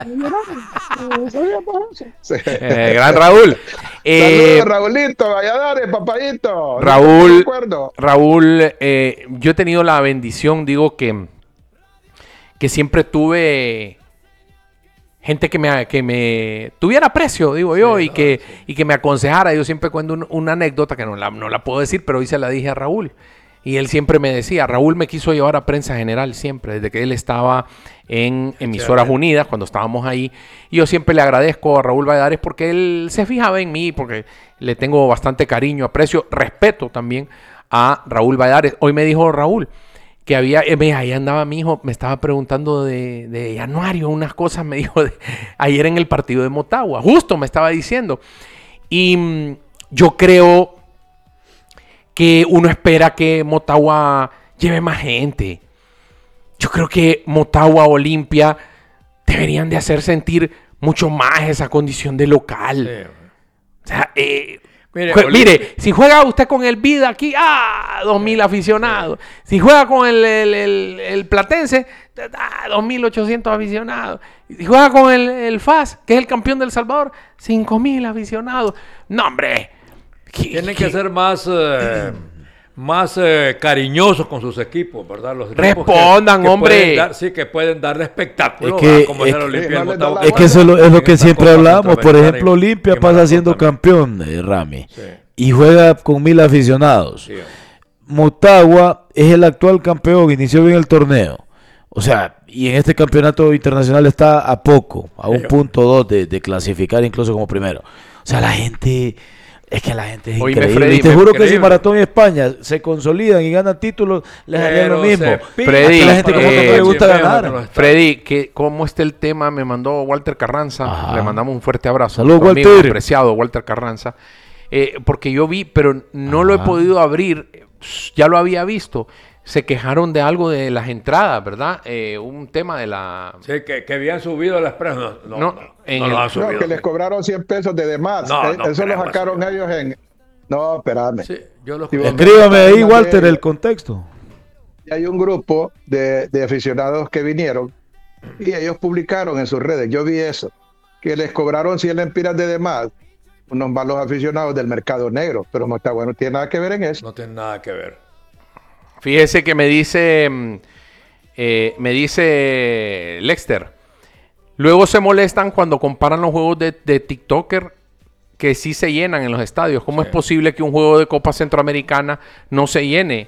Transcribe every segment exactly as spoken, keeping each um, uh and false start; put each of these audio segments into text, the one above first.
Sí. Eh, gran Raúl. Eh, Saludos, Raulito, Valladares, papayito. Raúl, No Raúl, eh, yo he tenido la bendición, digo que, que siempre tuve gente que me, que me tuviera aprecio, digo yo, Sí, y, no, que, sí. y que me aconsejara. Yo siempre cuento un- una anécdota que no la, no la puedo decir, pero hoy se la dije a Raúl. Y él siempre me decía, Raúl me quiso llevar a Prensa General siempre, desde que él estaba en Emisoras chévere. Unidas, cuando estábamos ahí. Y yo siempre le agradezco a Raúl Valladares porque él se fijaba en mí, porque le tengo bastante cariño, aprecio, respeto también a Raúl Valladares. Hoy me dijo Raúl que había, eh, me- ahí andaba mi hijo, me estaba preguntando de, de Januario, unas cosas, me dijo de- ayer en el partido de Motagua, justo me estaba diciendo. Y mm, yo creo que uno espera que Motagua lleve más gente. Yo creo que Motagua, Olimpia deberían de hacer sentir mucho más esa condición de local. Sí. O sea, eh, Mire, jue- Oli- mire, si juega usted con el Vida aquí, ¡ah! dos mil aficionados. Si juega con el, el, el- el Platense, ¡ah! dos mil ochocientos aficionados. Si juega con el, el F A S, que es el campeón del Salvador, cinco mil aficionados. No, hombre. ¿Qué- Tienen qué- que ser más, eh, más eh, cariñosos con sus equipos, ¿verdad? Los equipos que- Respondan, que hombre. pueden dar- sí, que pueden darle espectáculo, Es que- ¿verdad? Como es es el que- Olimpia Sí, y el no les da Motagua. la Es que eso es lo, es lo En que esta siempre Copa hablamos. Por Centroamericana ejemplo, y- Olimpia y pasa Maratón siendo también. campeón, eh, Rami, Sí. y juega con mil aficionados. Sí. Motagua es el actual campeón, inició bien el torneo. O sea, y en este campeonato internacional está a poco, a un Sí. punto dos de, de clasificar incluso como primero. O sea, la gente, es que la gente es Oíme, increíble. Freddy, y te me- juro que si increíble. Maratón y España se consolidan y ganan títulos, les haría lo Pero mismo. se pinta Freddy, a la gente como eh, que no le gusta siempre ganar. lo está- Freddy, que ¿cómo está el tema? Me mandó Walter Carranza. Ajá. Le mandamos un fuerte abrazo. Saludos, Tu amigo Walter. apreciado Walter Carranza. Eh, porque yo vi, pero no lo he Ajá. podido abrir. Ya lo había visto. Se quejaron de algo de las entradas, ¿verdad? Eh, un tema de la... Sí, que, que habían subido las precios. No, no, No, no, en no el- los han No, subido. que les cobraron cien pesos de demás. No, Eh, no, Eso lo creo, sacaron eso. ellos en... No, espérame. Sí, yo los Sí, escuché. Escríbame ahí, Página Walter, de- el contexto. Y hay un grupo de, de aficionados que vinieron y ellos publicaron en sus redes, yo vi eso, que les cobraron cien lempiras de demás, unos malos aficionados del mercado negro, pero Motagua no tiene nada que ver en eso. No tiene nada que ver. Fíjese que me dice... mm, eh, me dice Lexter. Luego se molestan cuando comparan los juegos de, de TikToker que sí se llenan en los estadios. ¿Cómo Sí. es posible que un juego de Copa Centroamericana no se llene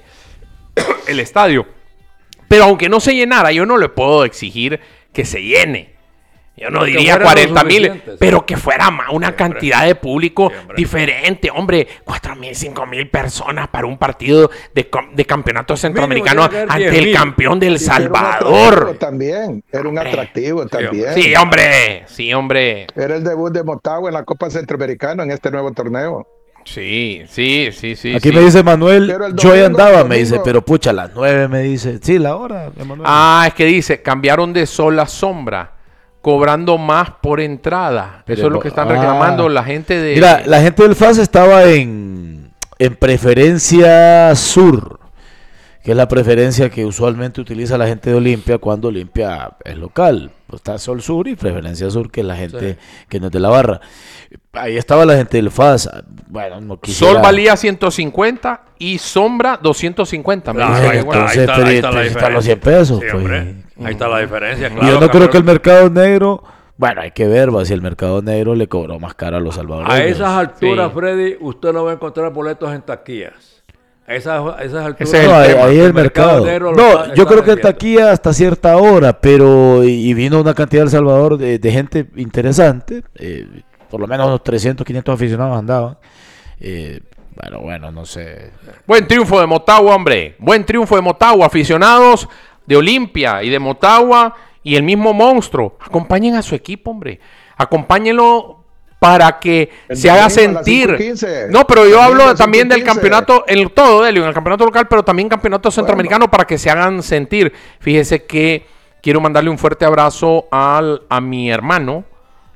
el estadio? Pero aunque no se llenara, yo no le puedo exigir que se llene. Yo no Que diría fueran lo cuarenta mil, suficientes. pero que fuera ma- una Sí, hombre. cantidad de público Sí, hombre. diferente. Hombre, cuatro mil, cinco mil personas para un partido de, com- de campeonato centroamericano tiene que haber ante diez el mil. campeón del Y era un Salvador. atractivo también, era un atractivo también. Sí, hombre, sí, hombre. Era el debut de Motagua en la Copa Centroamericana en este nuevo torneo. Sí, sí, sí, sí. Aquí sí. me dice Manuel, Pero el yo ahí domingo- andaba, el me dice, domingo- pero pucha, a las nueve me dice. Sí, la hora, Emanuel. Ah, es que dice, cambiaron de sol a sombra, cobrando más por entrada. Eso Pero- es lo que están ah. reclamando la gente de... Mira, la gente del F A S estaba en, en preferencia sur, que es la preferencia que usualmente utiliza la gente de Olimpia cuando Olimpia es local. Pues está Sol Sur y preferencia sur, que es la gente Sí. que no es de la barra. Ahí estaba la gente del F A S. Bueno, no quisiera... Sol valía ciento cincuenta y sombra doscientos cincuenta. me Claro, dice, ahí bueno, está, ahí entonces, está, ahí pero está la están los diferencia. cien pesos, Sí, pues. hombre. Ahí está la diferencia. Y Claro, yo no creo campeón. que el mercado negro... Bueno, hay que ver, va, si el mercado negro le cobró más caro a los salvadoreños. A esas alturas, Sí. Freddy, usted no va a encontrar boletos en taquillas. A esas, a esas alturas. Ese es el No, ahí, tema. ahí el mercado. negro lo No, está- yo está creo que en vendiendo. taquilla hasta cierta hora, pero y y vino una cantidad de El Salvador de, de gente interesante, eh, por lo menos unos trescientos, quinientos aficionados andaban. Eh, bueno, bueno, no sé. Buen triunfo de Motagua, hombre. Buen triunfo de Motagua. Aficionados de Olimpia y de Motagua y el mismo monstruo. Acompañen a su equipo, hombre. Acompáñenlo para que El se haga domingo a las sentir. cinco y quince. No, pero yo Domingo a hablo las también cinco y del quince. campeonato, en todo, Delio, en el campeonato local, pero también campeonato centroamericano para que se hagan sentir. Fíjese que quiero mandarle un fuerte abrazo al, a mi hermano,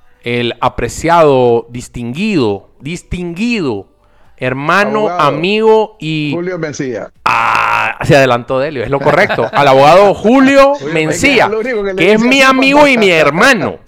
el apreciado, distinguido, distinguido hermano, Abogado. amigo y... Julio Mencía. Ah, se adelantó Delio, es lo correcto. Al abogado Julio Mencía, es lo único que le que es dice mi así, amigo papá. y mi hermano.